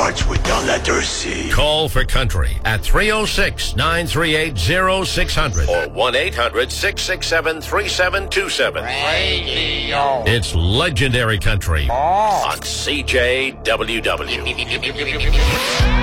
starts with the letter C. Call for country at 306-938-0600 or 1-800-667-3727. Radio. It's legendary country on CJWW.